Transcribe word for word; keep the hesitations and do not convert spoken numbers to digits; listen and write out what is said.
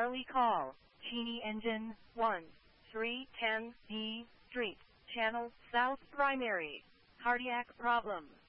Charlie call, Cheney Engine, one three ten B Street, Channel, South Primary, cardiac problem.